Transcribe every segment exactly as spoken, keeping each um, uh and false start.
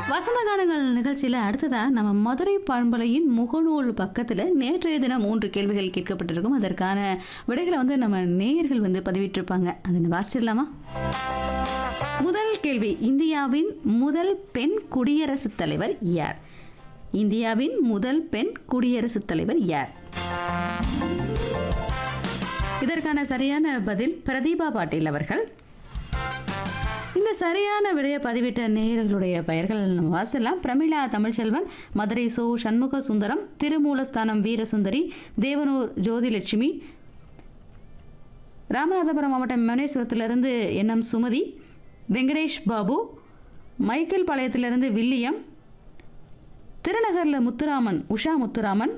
வசந்த கானங்கள் நிகழ்ச்சியில் அடுத்ததாக நம்ம மதுரை பண்பலையின் முகநூல் பக்கத்தில் நேற்றைய தினம் மூன்று கேள்விகள் கேட்கப்பட்டிருக்கும். அதற்கான விடைகளை வந்து நம்ம நேயர்கள் வந்து பதிவிட்டிருப்பாங்க. அதை வாசிச்சிடலாமா? முதல் கேள்வி, இந்தியாவின் முதல் பெண் குடியரசுத் தலைவர் யார்? இந்தியாவின் முதல் பெண் குடியரசுத் தலைவர் யார்? இதற்கான சரியான பதில் பிரதீபா பாட்டீல் அவர்கள். இந்த சரியான விடையை பதிவிட்ட நேயர்களுடைய பெயர்கள் நம்ம வாசிக்கலாம். பிரமிளா தமிழ்ச்செல்வன், மதுரை சோ சண்முக சுந்தரம், திருமூலஸ்தானம் வீரசுந்தரி, தேவனூர் ஜோதிலட்சுமி, ராமநாதபுரம் மாவட்டம் மனேஸ்வரத்திலிருந்து N M Sumathi, Venkatesh Babu, Michael பாளையத்திலிருந்து William, திருநகரில் Muthuraman Usha Muthuraman,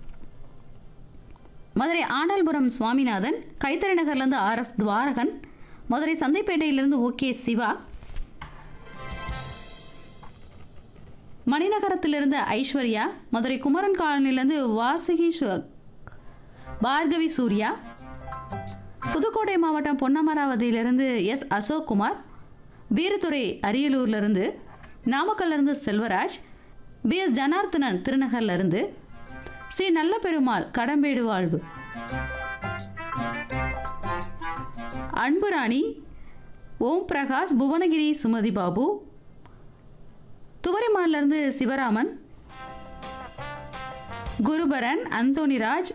Madurai ஆனல்புரம் Swaminathan, கைத்தறி நகர்லேருந்து R S Thuvarakan, Madurai சந்தைப்பேட்டையிலிருந்து okay Siva, மணிநகரத்திலிருந்து Aishwarya, Madurai Kumaran காலனிலிருந்து Vasuki Bhargavi Surya, Pudukkottai மாவட்டம் பொன்னமராவதியிலிருந்து S Ashokkumar, Veerathurai அரியலூர்லேருந்து, நாமக்கல்லிருந்து Selvaraj, B S Janarthanan திருநகர்லேருந்து, C நல்ல பெருமாள் கடம்பேடு வாழ்வு, அன்புராணி, ஓம் பிரகாஷ், புவனகிரி சுமதி பாபு, துவரிமான்லேருந்து சிவராமன், குருபரன், அந்தோணிராஜ்,